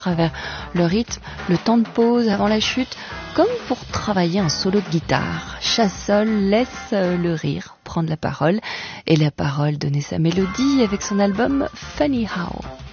travers le rythme, le temps de pause avant la chute, comme pour travailler un solo de guitare. Chassol laisse le rire prendre la parole et la parole donner sa mélodie avec son album Funny How.